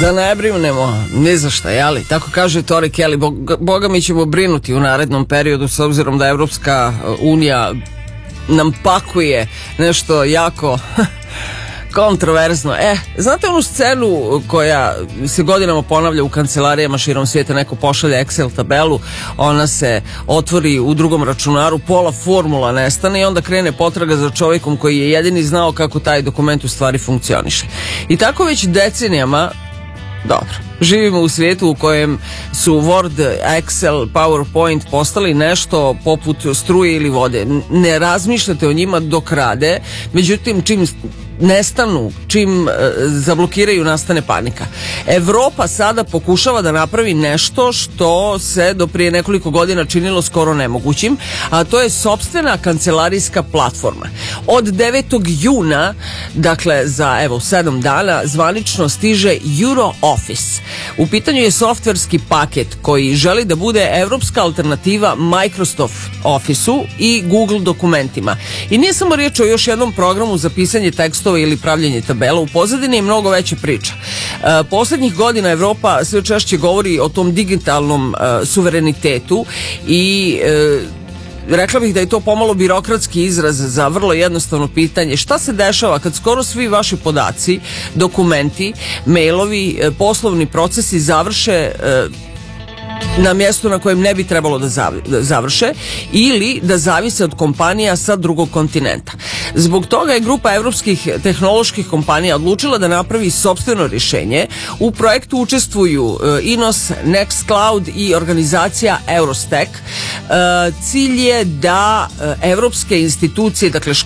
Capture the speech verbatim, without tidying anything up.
Da ne brinemo ni za šta, jeli? Tako kaže Tori Kelly. Boga, boga mi ćemo brinuti u narednom periodu, s obzirom da Evropska unija nam pakuje nešto jako kontroverzno. E, znate onu scenu koja se godinama ponavlja u kancelarijama širom svijeta, neko pošalje Excel tabelu, ona se otvori u drugom računaru, pola formula nestane i onda krene potraga za čovjekom koji je jedini znao kako taj dokument u stvari funkcioniše. I tako već decenijama, dobro, živimo u svijetu u kojem su Word, Excel, PowerPoint postali nešto poput struje ili vode. Ne razmišljate o njima dok rade, međutim čim nestanu, čim e, zablokiraju, nastane panika. Evropa sada pokušava da napravi nešto što se do prije nekoliko godina činilo skoro nemogućim, a to je sopstvena kancelarijska platforma. Od devetog juna, dakle za evo sedam dana, zvanično stiže EuroOffice. U pitanju je softverski paket koji želi da bude evropska alternativa Microsoft Office-u i Google dokumentima. I nije samo riječ o još jednom programu za pisanje tekstova ili pravljenje tabela, u pozadini je mnogo veća priča. E, posljednjih godina Evropa sve češće govori o tom digitalnom e, suverenitetu i e, rekla bih da je to pomalo birokratski izraz za vrlo jednostavno pitanje. Šta se dešava kad skoro svi vaši podaci, dokumenti, mailovi, e, poslovni procesi završe e, na mjestu na kojem ne bi trebalo da završe ili da zavise od kompanija sa drugog kontinenta. Zbog toga je grupa evropskih tehnoloških kompanija odlučila da napravi sopstveno rješenje. U projektu učestvuju Inos, Nextcloud i organizacija Eurostek. Cilj je da evropske institucije, dakle